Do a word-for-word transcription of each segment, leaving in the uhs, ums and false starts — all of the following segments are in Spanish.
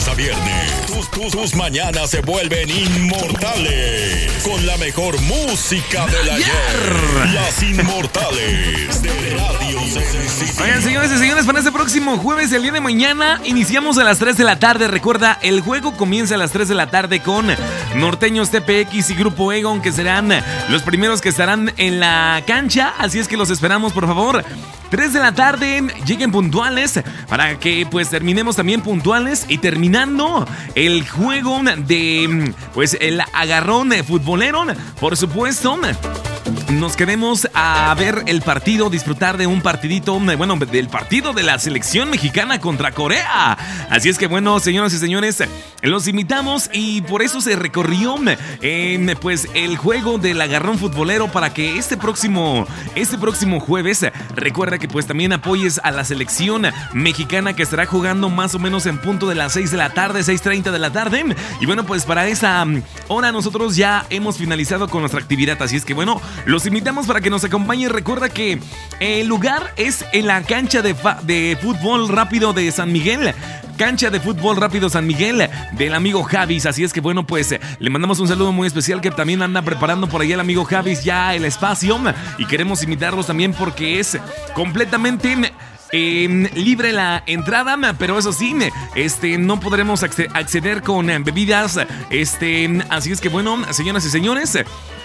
lunes a viernes, tus, tus, tus mañanas se vuelven inmortales con la mejor música del ayer. Las Inmortales de Radio Sensitiva. Oigan, señores y señores, para este próximo jueves, el día de mañana, iniciamos a las tres de la tarde. Recuerda, el juego comienza a las tres de la tarde con Norteños T P X y Grupo Egon, que serán los primeros que estarán en la cancha. Así es que los esperamos, por favor. tres de la tarde, lleguen puntuales para que pues terminemos también puntuales y terminando el juego de pues el agarrón futbolero, por supuesto. Nos quedemos a ver el partido, disfrutar de un partidito, bueno, del partido de la selección mexicana contra Corea. Así es que bueno, señoras y señores, los invitamos y por eso se recorrió en pues el juego del agarrón futbolero para que este próximo, este próximo jueves, recuerda que pues también apoyes a la selección mexicana que estará jugando más o menos en punto de las seis de la tarde, seis treinta de la tarde. Y bueno, pues para esa hora nosotros ya hemos finalizado con nuestra actividad. Así es que bueno, los invitamos para que nos acompañen. Recuerda que el lugar es en la cancha de, fa- de fútbol rápido de San Miguel. Cancha de fútbol rápido San Miguel del amigo Javis. Así es que bueno, pues le mandamos un saludo muy especial que también anda preparando por ahí el amigo Javis ya el espacio. Y queremos invitarlos también porque es completamente Eh, libre la entrada, pero eso sí, este, no podremos acceder con bebidas. Este, así es que bueno, señoras y señores,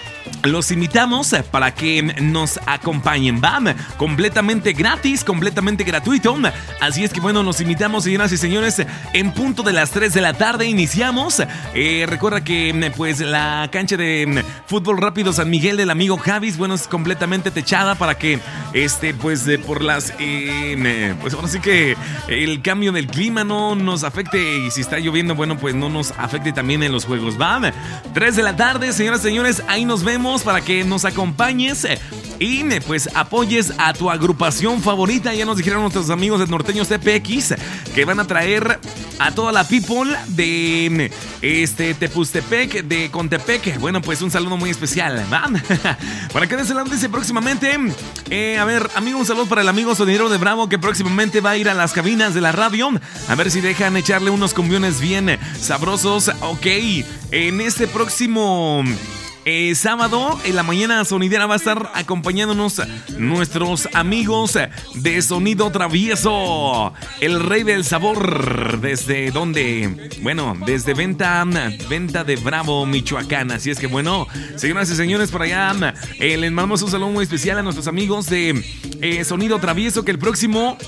los invitamos para que nos acompañen, ¿va? Completamente gratis, completamente gratuito. Así es que bueno, los invitamos, señoras y señores, en punto de las tres de la tarde iniciamos. Eh, recuerda que pues la cancha de fútbol rápido San Miguel del amigo Javis, bueno, es completamente techada para que este, pues eh, por las eh, pues ahora sí que el cambio del clima no nos afecte y si está lloviendo, bueno, pues no nos afecte también en los juegos, ¿va? tres de la tarde, señoras y señores, ahí nos vemos para que nos acompañes y pues apoyes a tu agrupación favorita. Ya nos dijeron nuestros amigos de Norteños T P X que van a traer a toda la people de este Tepustepec, de Contepec. Bueno, pues un saludo muy especial, ¿va? Por acá de ese lado dice próximamente, eh, a ver, amigo, un saludo para el amigo sonidero de Bravo que próximamente va a ir a las cabinas de la radio. A ver si dejan echarle unos cumbiones bien sabrosos. Ok, en este próximo Eh, sábado en la mañana sonidera va a estar acompañándonos nuestros amigos de Sonido Travieso, el rey del sabor. ¿Desde dónde? Bueno, desde Venta, Venta de Bravo, Michoacán. Así es que bueno, señoras y señores, por allá eh, les mandamos un saludo muy especial a nuestros amigos de eh, Sonido Travieso que el próximo...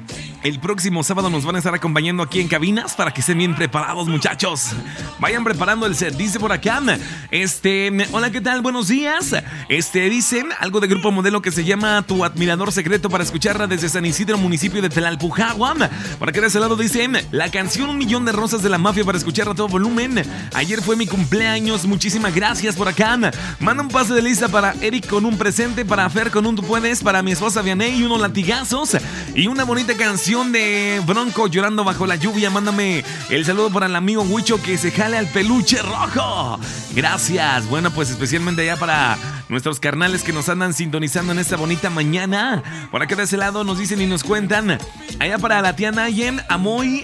El próximo sábado nos van a estar acompañando aquí en cabinas para que estén bien preparados, muchachos. Vayan preparando el set. Dice por acá, este, hola, ¿qué tal? Buenos días. Este, dicen algo de Grupo Modelo que se llama Tu Admirador Secreto para escucharla desde San Isidro, municipio de Tlalpujahua. Por acá de ese lado dicen la canción Un Millón de Rosas de la Mafia para escucharla a todo volumen. Ayer fue mi cumpleaños, muchísimas gracias por acá. Manda un pase de lista para Eric con un presente, para Fer con un tú puedes, para mi esposa Vianey unos latigazos y una bonita canción de Bronco llorando bajo la lluvia. Mándame el saludo para el amigo Huicho que se jale al peluche rojo. Gracias. Bueno, pues especialmente allá para nuestros carnales que nos andan sintonizando en esta bonita mañana. Por acá de ese lado nos dicen y nos cuentan. Allá para la tía Nayen, a Moy,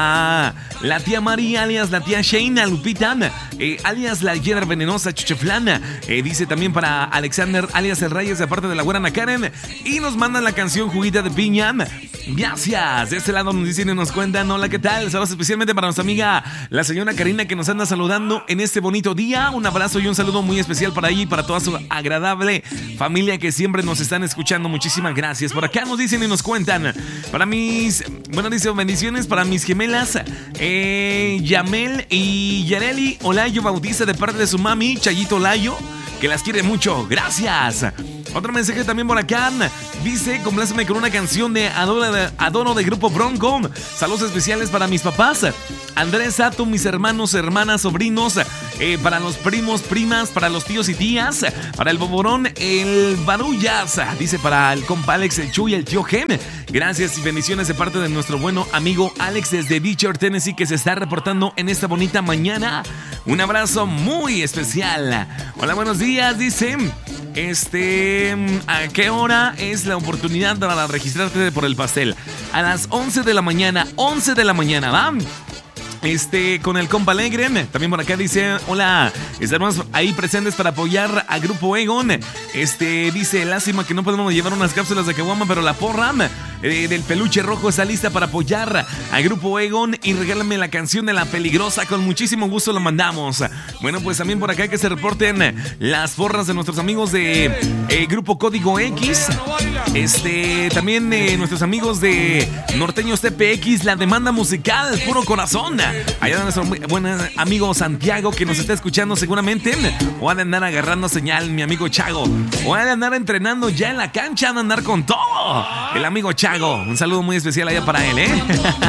a la tía María, alias la tía Shane, a Lupita, eh, alias la hiedra venenosa Chucheflana. Eh, dice también para Alexander, alias el Reyes, de parte de la güera Karen. Y nos mandan la canción Juguita de Piña. Gracias. De este lado nos dicen y nos cuentan. Hola, ¿qué tal? Saludos especialmente para nuestra amiga la señora Karina que nos anda saludando en este bonito día. Un abrazo y un saludo muy especial para ella y para toda su agradable familia que siempre nos están escuchando. Muchísimas gracias. Por acá nos dicen y nos cuentan. Para mis, bueno, dice bendiciones para mis gemelas eh, Yamel y Yareli Olayo Bautista de parte de su mami Chayito Olayo, que las quiere mucho. Gracias. Otro mensaje también por acá. Dice, compláceme con una canción de Adoro de, Adoro de Grupo Bronco. Saludos especiales para mis papás Andrés, Sato, mis hermanos, hermanas, sobrinos, eh, para los primos, primas, para los tíos y tías, para el Boborón, el Barullas. Dice para el compa Alex, el Chuy, el tío Gem. Gracias y bendiciones de parte de nuestro bueno amigo Alex desde Beecher, Tennessee, que se está reportando en esta bonita mañana. Un abrazo muy especial. Hola, buenos días, dice. Este, ¿a qué hora es la oportunidad para registrarte por el pastel? A las once de la mañana, once de la mañana, ¿va? Este, con el compa Alegre. También por acá dice, hola, estamos ahí presentes para apoyar a Grupo Egon. Este, dice, lástima que no podemos llevar unas cápsulas de caguama, pero la porra eh, del peluche rojo está lista para apoyar a Grupo Egon. Y regálame la canción de La Peligrosa, con muchísimo gusto lo mandamos. Bueno, pues también por acá que se reporten las porras de nuestros amigos de eh, Grupo Código X. Este, también eh, nuestros amigos de Norteños T P X, la demanda musical, puro corazón. Allá nuestro buen amigo Santiago, que nos está escuchando seguramente. O ha de andar agarrando señal, mi amigo Chago. O ha de andar entrenando ya en la cancha, ha de andar con todo. El amigo Chago, un saludo muy especial allá para él, ¿eh?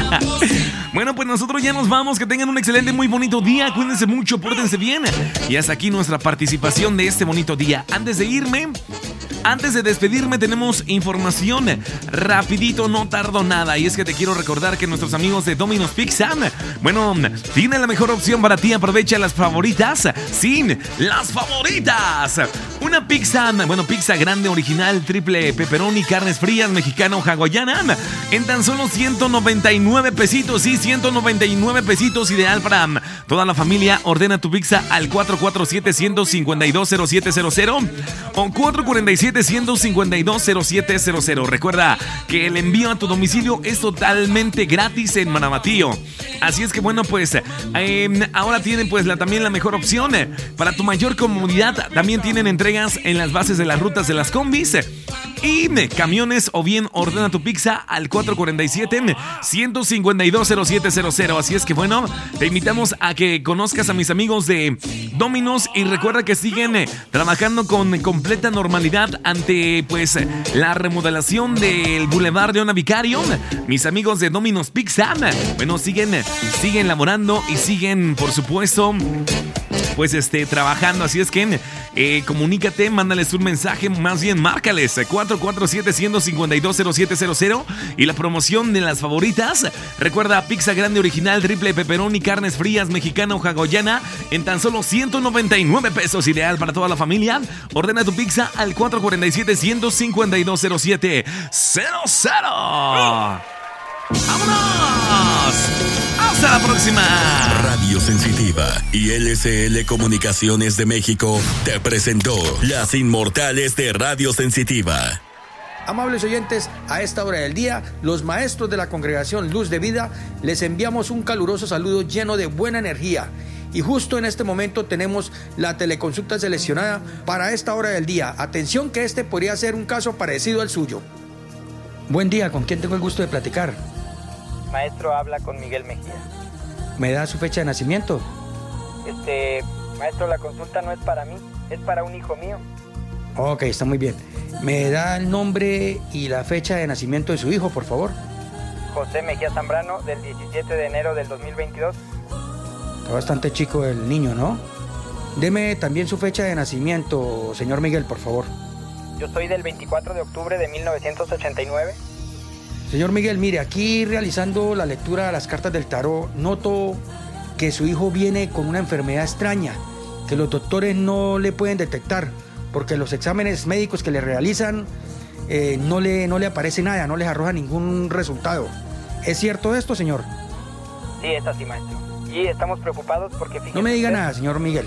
Bueno, pues nosotros ya nos vamos. Que tengan un excelente, muy bonito día. Cuídense mucho, pórtense bien. Y hasta aquí nuestra participación de este bonito día. Antes de irme, antes de despedirme, tenemos información rapidito, no tardo nada. Y es que te quiero recordar que nuestros amigos de Domino's Pizza, bueno, tienen la mejor opción para ti. Aprovecha las favoritas. Sin las favoritas. Una pizza, bueno, pizza grande, original, triple pepperoni, carnes frías, mexicana o hawaiana, en tan solo ciento noventa y nueve pesitos. Sí, ciento noventa y nueve pesitos, ideal para toda la familia. Ordena tu pizza al cuatro cuatro siete, uno cinco dos, cero siete cero cero o cuatro cuatro siete, uno cinco dos, cero siete cero cero. Recuerda que el envío a tu domicilio es totalmente gratis en Manamatío. Así es que bueno, pues eh, ahora tienen pues la, también la mejor opción para tu mayor comodidad. También tienen entregas en las bases de las rutas de las combis y camiones, o bien ordena tu pizza al cuatro cuatro siete, uno cinco dos, cero siete cero cero. Así es que bueno, te invitamos a que conozcas a mis amigos de Domino's y recuerda que siguen eh, trabajando con completa normalidad ante pues la remodelación del Boulevard de Ona Vicario. Mis amigos de Domino's Pizza, bueno, siguen siguen laborando y siguen, por supuesto, pues este, trabajando. Así es que eh, comunícate, mándales un mensaje, más bien márcales cuatro cuatro siete, uno cinco dos, cero siete cero cero. Y la promoción de las favoritas, recuerda, pizza grande original, triple pepperoni, carnes frías, mexicana o hawaiana, en tan solo ciento noventa y nueve pesos, ideal para toda la familia. Ordena tu pizza al cuatro cuatro siete, uno cinco dos, cero siete cero cero. ¡Vámonos! ¡Hasta la próxima! Radio Sensitiva y L S L Comunicaciones de México te presentó Las Inmortales de Radio Sensitiva. Amables oyentes, a esta hora del día, los maestros de la congregación Luz de Vida les enviamos un caluroso saludo lleno de buena energía. Y justo en este momento tenemos la teleconsulta seleccionada para esta hora del día. Atención, que este podría ser un caso parecido al suyo. Buen día, ¿con quién tengo el gusto de platicar? Maestro, habla con Miguel Mejía. ¿Me da su fecha de nacimiento? Este, maestro, la consulta no es para mí, es para un hijo mío. Ok, está muy bien. ¿Me da el nombre y la fecha de nacimiento de su hijo, por favor? José Mejía Zambrano, del diecisiete de enero del dos mil veintidós. Está bastante chico el niño, ¿no? Deme también su fecha de nacimiento, señor Miguel, por favor. Yo soy del veinticuatro de octubre de mil novecientos ochenta y nueve. Señor Miguel, mire, aquí realizando la lectura de las cartas del tarot, noto que su hijo viene con una enfermedad extraña, que los doctores no le pueden detectar, porque los exámenes médicos que le realizan eh, no, le, no le aparece nada, no les arroja ningún resultado. ¿Es cierto esto, señor? Sí, es así, maestro. Y estamos preocupados porque... No me diga nada, señor Miguel.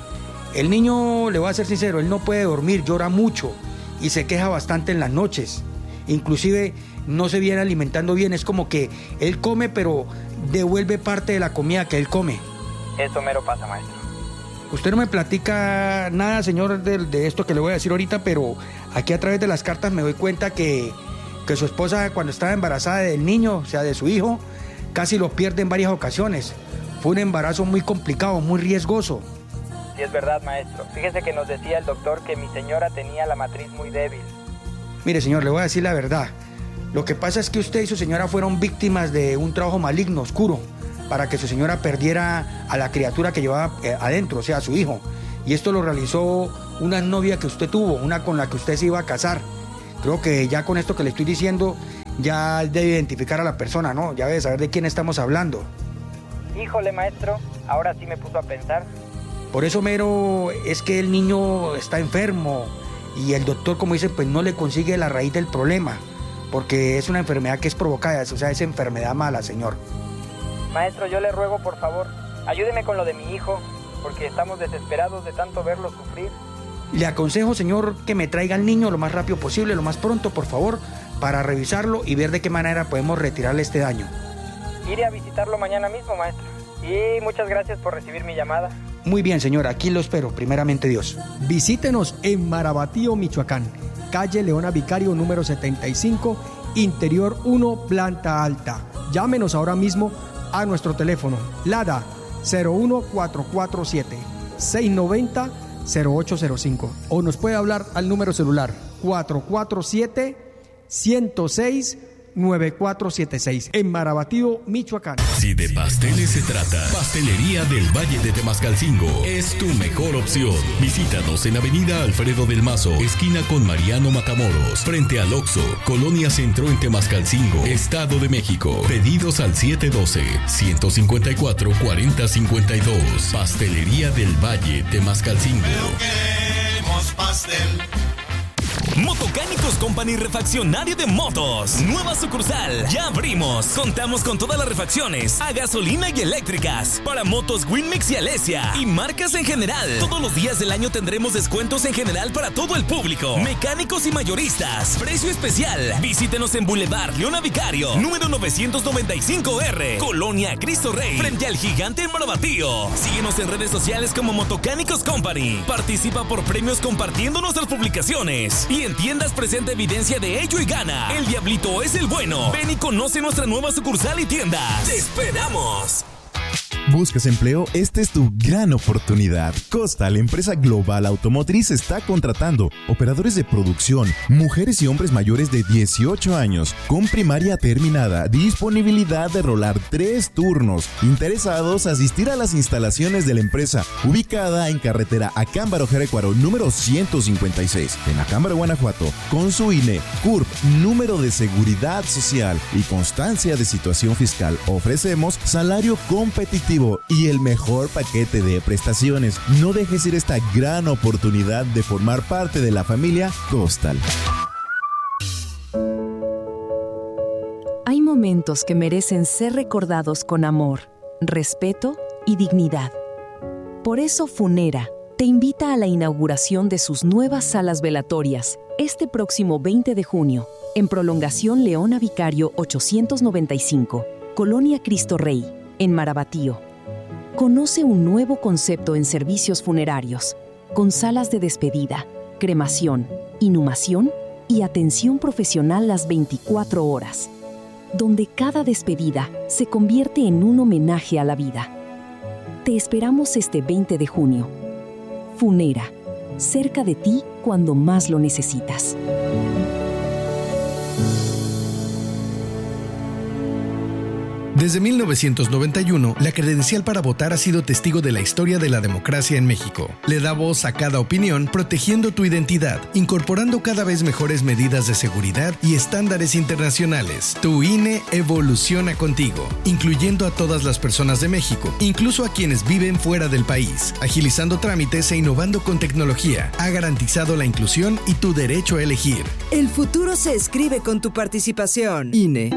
El niño, le voy a ser sincero, él no puede dormir, llora mucho y se queja bastante en las noches. Inclusive no se viene alimentando bien, es como que él come pero devuelve parte de la comida que él come. Eso mero pasa, maestro. Usted no me platica nada, señor, de, de esto que le voy a decir ahorita, pero aquí a través de las cartas me doy cuenta que, que su esposa, cuando estaba embarazada del niño, o sea, de su hijo, casi lo pierde en varias ocasiones. Fue un embarazo muy complicado, muy riesgoso. Sí, es verdad, maestro. Fíjese que nos decía el doctor que mi señora tenía la matriz muy débil. Mire, señor, le voy a decir la verdad. Lo que pasa es que usted y su señora fueron víctimas de un trabajo maligno, oscuro, para que su señora perdiera a la criatura que llevaba eh, adentro, o sea, a su hijo. Y esto lo realizó una novia que usted tuvo, una con la que usted se iba a casar. Creo que ya con esto que le estoy diciendo, ya debe identificar a la persona, ¿no? Ya debe saber de quién estamos hablando. Híjole, maestro, ahora sí me puso a pensar. Por eso, mero, es que el niño está enfermo y el doctor, como dice, pues no le consigue la raíz del problema, porque es una enfermedad que es provocada, o sea, es enfermedad mala, señor. Maestro, yo le ruego por favor, ayúdeme con lo de mi hijo, porque estamos desesperados de tanto verlo sufrir. Le aconsejo, señor, que me traiga al niño lo más rápido posible, lo más pronto, por favor, para revisarlo y ver de qué manera podemos retirarle este daño. Iré a visitarlo mañana mismo, maestro. Y muchas gracias por recibir mi llamada. Muy bien, señor, aquí lo espero, primeramente Dios. Visítenos en Marabatío, Michoacán, calle Leona Vicario número setenta y cinco, interior uno, planta alta. Llámenos ahora mismo a nuestro teléfono, LADA cero uno cuatro cuatro siete, seis nueve cero, cero ocho cero cinco, o nos puede hablar al número celular cuatro cuatro siete, uno cero seis, nueve cuatro siete seis en Marabatío, Michoacán. Si de pasteles se trata, Pastelería del Valle de Temascalcingo es tu mejor opción. Visítanos en Avenida Alfredo del Mazo, esquina con Mariano Matamoros, frente al Oxxo, Colonia Centro en Temascalcingo, Estado de México. Pedidos al siete uno dos, uno cinco cuatro, cuatro cero cinco dos. Pastelería del Valle, Temascalcingo. Queremos pastel. Motocánicos Company, refaccionario de motos. Nueva sucursal. Ya abrimos. Contamos con todas las refacciones a gasolina y eléctricas para motos Winmix y Alesia y marcas en general. Todos los días del año tendremos descuentos en general para todo el público. Mecánicos y mayoristas. Precio especial. Visítenos en Boulevard Leona Vicario, número novecientos noventa y cinco R, Colonia Cristo Rey, frente al Gigante en Marabatío. Síguenos en redes sociales como Motocánicos Company. Participa por premios compartiendo nuestras publicaciones. Y en tiendas presenta evidencia de ello y gana. El Diablito es el bueno. Ven y conoce nuestra nueva sucursal y tiendas. ¡Te esperamos! ¿Buscas empleo? Esta es tu gran oportunidad. Costa, la empresa global automotriz, está contratando operadores de producción, mujeres y hombres mayores de dieciocho años, con primaria terminada, disponibilidad de rolar tres turnos. Interesados, asistir a las instalaciones de la empresa, ubicada en carretera Acámbaro Jerecuaro, número ciento cincuenta y seis, en Acámbaro, Guanajuato, con su I N E, C U R P, número de seguridad social y constancia de situación fiscal. Ofrecemos salario competitivo y el mejor paquete de prestaciones. No dejes ir esta gran oportunidad de formar parte de la familia Costal. Hay momentos que merecen ser recordados con amor, respeto y dignidad. Por eso Funera te invita a la inauguración de sus nuevas salas velatorias este próximo veinte de junio, en Prolongación Leona Vicario ochocientos noventa y cinco, Colonia Cristo Rey, en Marabatío. Conoce un nuevo concepto en servicios funerarios, con salas de despedida, cremación, inhumación y atención profesional las veinticuatro horas, donde cada despedida se convierte en un homenaje a la vida. Te esperamos este veinte de junio. Funera, cerca de ti cuando más lo necesitas. Desde mil novecientos noventa y uno, la credencial para votar ha sido testigo de la historia de la democracia en México. Le da voz a cada opinión, protegiendo tu identidad, incorporando cada vez mejores medidas de seguridad y estándares internacionales. Tu I N E evoluciona contigo, incluyendo a todas las personas de México, incluso a quienes viven fuera del país. Agilizando trámites e innovando con tecnología, ha garantizado la inclusión y tu derecho a elegir. El futuro se escribe con tu participación. I N E.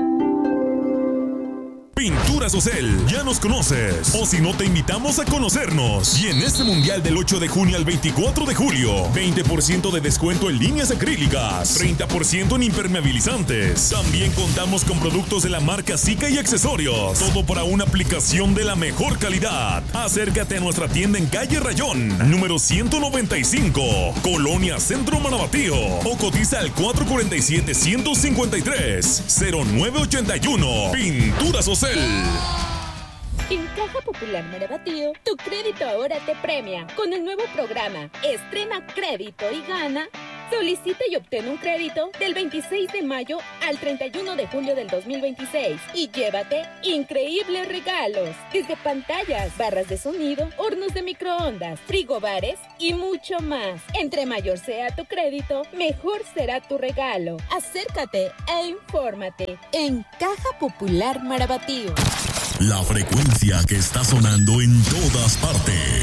Pinturas Ocel, ya nos conoces, o si no te invitamos a conocernos. Y en este mundial del ocho de junio al veinticuatro de julio, veinte por ciento de descuento en líneas acrílicas, treinta por ciento en impermeabilizantes. También contamos con productos de la marca Zika y accesorios, todo para una aplicación de la mejor calidad. Acércate a nuestra tienda en calle Rayón, número ciento noventa y cinco, Colonia Centro, Marabatío, o cotiza al cuatro cuatro siete, uno cinco tres, cero nueve ocho uno. Pinturas Ocel. En Caja Popular Marabatío, tu crédito ahora te premia. Con el nuevo programa Estrena Crédito y Gana, solicita y obtén un crédito del veintiséis de mayo al treinta y uno de julio del dos mil veintiséis y llévate increíbles regalos, desde pantallas, barras de sonido, hornos de microondas, frigobares y mucho más. Entre mayor sea tu crédito, mejor será tu regalo. Acércate e infórmate en Caja Popular Marabatío. La frecuencia que está sonando en todas partes.